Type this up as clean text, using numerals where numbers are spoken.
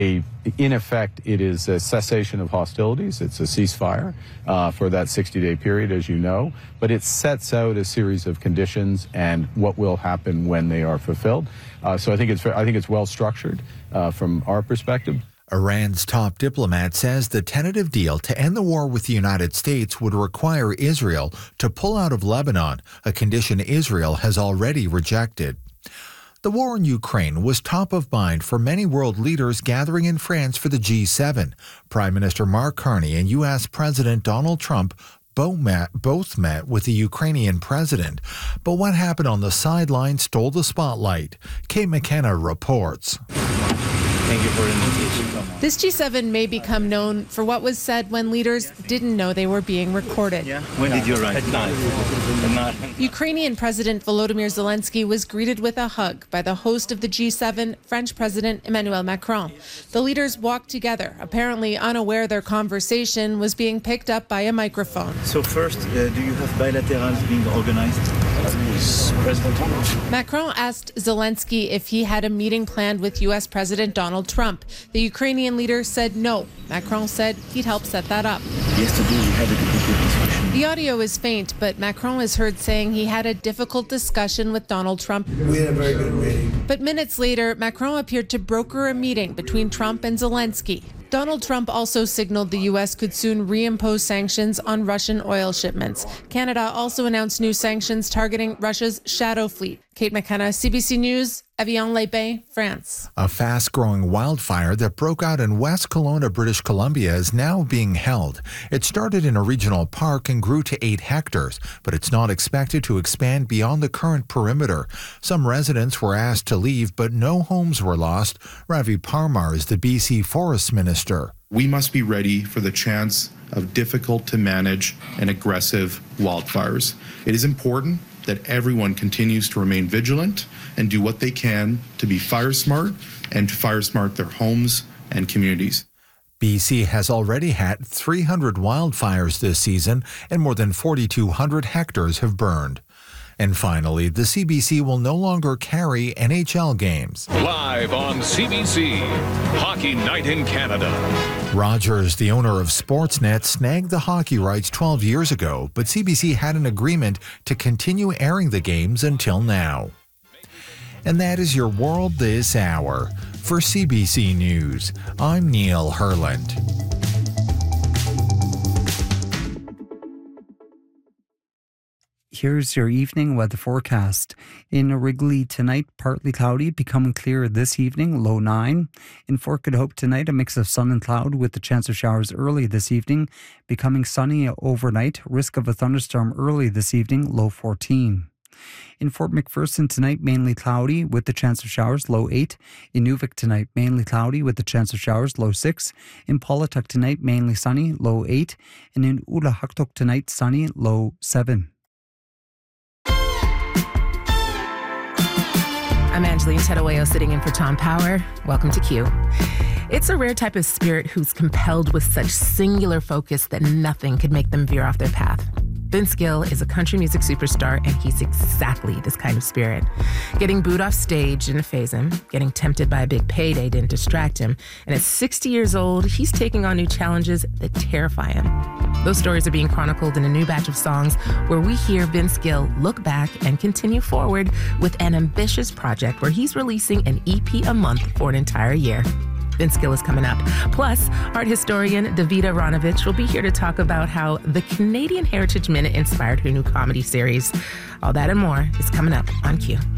In effect, it is a cessation of hostilities. It's a ceasefire for that 60-day period, as you know, but it sets out a series of conditions and what will happen when they are fulfilled. So I think it's well structured from our perspective. Iran's top diplomat says the tentative deal to end the war with the United States would require Israel to pull out of Lebanon, a condition Israel has already rejected. The war in Ukraine was top of mind for many world leaders gathering in France for the G7. Prime Minister Mark Carney and U.S. President Donald Trump both met with the Ukrainian president. But what happened on the sidelines stole the spotlight. Kate McKenna reports. Thank you for the invitation. This G7 may become known for what was said when leaders didn't know they were being recorded. Yeah. When did you arrive? At 9. Ukrainian President Volodymyr Zelensky was greeted with a hug by the host of the G7, French President Emmanuel Macron. The leaders walked together, apparently unaware their conversation was being picked up by a microphone. So first, do you have bilaterals being organized? Macron asked Zelensky if he had a meeting planned with U.S. President Donald Trump. The Ukrainian leader said no. Macron said he'd help set that up. Yesterday we had a difficult discussion. The audio is faint, but Macron is heard saying he had a difficult discussion with Donald Trump. We had a very good meeting. But minutes later, Macron appeared to broker a meeting between Trump and Zelensky. Donald Trump also signaled the U.S. could soon reimpose sanctions on Russian oil shipments. Canada also announced new sanctions targeting Russia's Shadow Fleet. Kate McKenna, CBC News, Evian-les-Bains, France. A fast-growing wildfire that broke out in West Kelowna, British Columbia is now being held. It started in a regional park and grew to 8 hectares, but it's not expected to expand beyond the current perimeter. Some residents were asked to leave, but no homes were lost. Ravi Parmar is the BC Forest Minister. We must be ready for the chance of difficult to manage and aggressive wildfires. It is important that everyone continues to remain vigilant and do what they can to be fire smart and to fire smart their homes and communities. BC has already had 300 wildfires this season and more than 4,200 hectares have burned. And finally, the CBC will no longer carry NHL games. Live on CBC, Hockey Night in Canada. Rogers, the owner of Sportsnet, snagged the hockey rights 12 years ago, but CBC had an agreement to continue airing the games until now. And that is your world this hour. For CBC News, I'm Neil Herland. Here's your evening weather forecast. In Wrigley tonight, partly cloudy, becoming clear this evening, low 9. In Fort Good Hope tonight, a mix of sun and cloud with the chance of showers early this evening, becoming sunny overnight, risk of a thunderstorm early this evening, low 14. In Fort McPherson tonight, mainly cloudy with the chance of showers, low 8. In Nuvik tonight, mainly cloudy with the chance of showers, low 6. In Paulatuck tonight, mainly sunny, low 8. And in Ulahaktok tonight, sunny, low 7. I'm Angeline Tedoeo, sitting in for Tom Power. Welcome to Q. It's a rare type of spirit who's compelled with such singular focus that nothing could make them veer off their path. Vince Gill is a country music superstar, and he's exactly this kind of spirit. Getting booed off stage didn't faze him. Getting tempted by a big payday didn't distract him. And at 60 years old, he's taking on new challenges that terrify him. Those stories are being chronicled in a new batch of songs where we hear Vince Gill look back and continue forward with an ambitious project where he's releasing an EP a month for an entire year. Vince Gill is coming up. Plus, art historian Davida Ronovich will be here to talk about how the Canadian Heritage Minute inspired her new comedy series. All that and more is coming up on Q.